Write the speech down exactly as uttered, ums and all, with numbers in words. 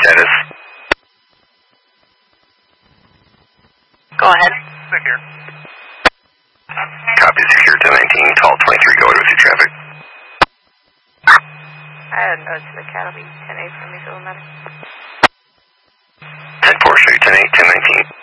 status? Go ahead. Secure. Copy, secure ten nineteen, tall twenty-three, go ahead with your traffic. I had a note to the cat, will be ten eight for me, so it doesn't matter. ten four, show you ten eight, ten nineteen.